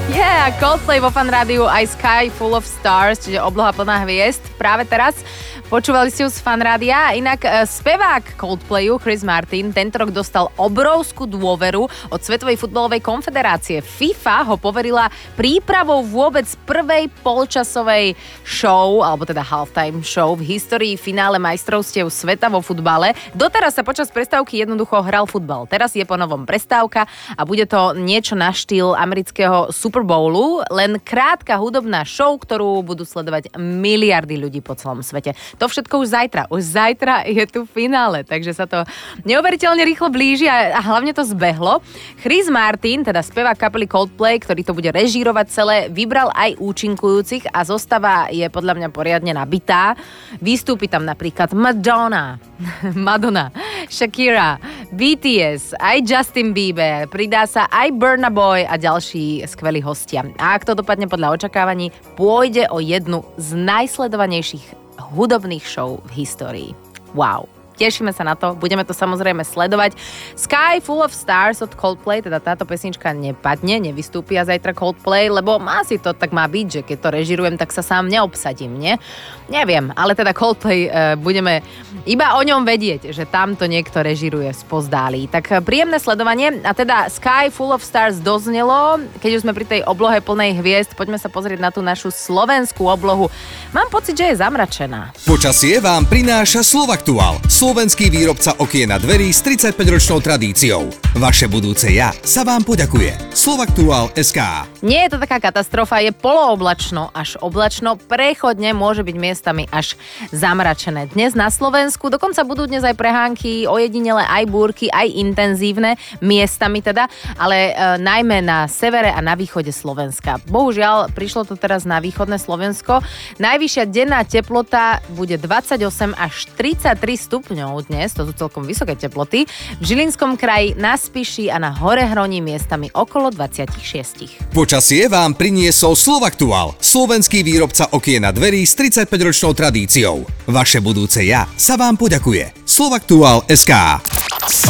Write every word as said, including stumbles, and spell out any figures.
Yeah, Coldplay vo Fan Rádiu, aj Sky Full of Stars, čiže obloha plná hviezd. Práve teraz počúvali ste ju z Fan Rádia. Inak e, spevák Coldplayu Chris Martin tento rok dostal obrovskú dôveru od Svetovej futbalovej konfederácie. FIFA ho poverila prípravou vôbec prvej polčasovej show, alebo teda halftime show v histórii finále majstrovstiev sveta vo futbale. Doteraz sa počas prestávky jednoducho hral futbal. Teraz je po novom prestávka a bude to niečo na štýl amerického Super Bowlu, len krátka hudobná show, ktorú budú sledovať miliardy ľudí po celom svete. To všetko už zajtra. Už zajtra je tu finále, takže sa to neuveriteľne rýchlo blíži a, a hlavne to zbehlo. Chris Martin, teda spevák kapely Coldplay, ktorý to bude režírovať celé, vybral aj účinkujúcich a zostava je podľa mňa poriadne nabitá. Vystúpi tam napríklad Madonna, Madonna, Shakira, bé té es, aj Justin Bieber, pridá sa aj Burna Boy a ďalší skvelí hostia. A ak to dopadne podľa očakávaní, pôjde o jednu z najsledovanejších hudobných show v histórii. Wow. Tešíme sa na to, budeme to samozrejme sledovať. Sky Full of Stars od Coldplay, teda táto pesnička nepadne, nevystúpia zajtra Coldplay, lebo má si to tak má byť, že keď to režirujem, tak sa sám neobsadím, nie? Neviem, ale teda Coldplay e, budeme iba o ňom vedieť, že tamto niekto režiruje spozdálí. Tak príjemné sledovanie a teda Sky Full of Stars doznelo, keď už sme pri tej oblohe plnej hviezd, poďme sa pozrieť na tú našu slovenskú oblohu. Mám pocit, že je zamračená. Počasie vám prináša Slovaktuál, slovenský výrobca okien a dverí s tridsaťpäťročnou tradíciou. Vaše budúce ja sa vám poďakuje. Slovaktuál bodka es ká. Nie je to taká katastrofa, je polooblačno až oblačno, prechodne môže byť miestami až zamračené. Dnes na Slovensku dokonca budú dnes aj prehánky, ojedinele aj búrky, aj intenzívne miestami teda, ale e, najmä na severe a na východe Slovenska. Bohužiaľ, prišlo to teraz na východné Slovensko. Najvyššia denná teplota bude dvadsaťosem až tridsaťtri stupňov dnes, to sú celkom vysoké teploty. V Žilinskom kraji, na Spiši a na Horehroní miestami okolo dvadsaťšesť. Počasie vám priniesol Slovaktuál, slovenský výrobca okien a dverí s tridsaťpäťročnou tradíciou. Vaše budúce ja sa vám poďakuje. Slovaktuál bodka es ká.